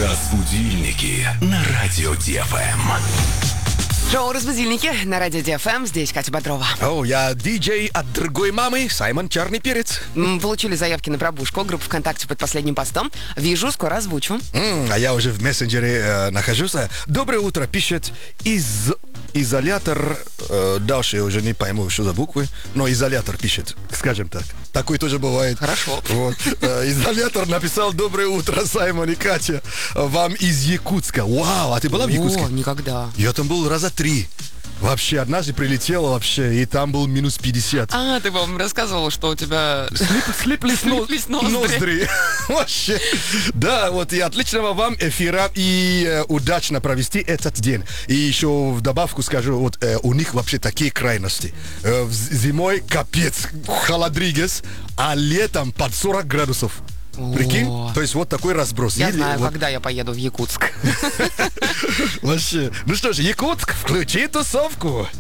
Разбудильники на радио ДФМ. Шоу «Разбудильники» на радио ДФМ. Здесь Катя Бодрова. Я диджей от другой мамы, Саймон Черный Перец. Получили заявки на пробужку. Группа ВКонтакте под последним постом. Вижу, скоро озвучу. А я уже в мессенджере нахожусь. Доброе утро, пишет изолятор. Дальше я уже не пойму, что за буквы. Но изолятор пишет, скажем так. Такой тоже бывает. Хорошо. Вот. Изолятор написал: доброе утро, Саймон и Катя. Вам из Якутска. Вау, а ты была в Якутске? О, никогда. Я там был раза 3. Вообще, однажды прилетела вообще, и там был минус 50. Ты, по-моему, рассказывал, что у тебя... Слиплись ноздри. Вообще. Да, вот и отличного вам эфира, и удачно провести этот день. И еще в добавку скажу, вот у них вообще такие крайности. Зимой капец, холодригес, а летом под 40 градусов. Прикинь? То есть вот такой разброс. Я знаю, когда я поеду в Якутск. Вообще. Ну что ж, Якутск, включи тусовку.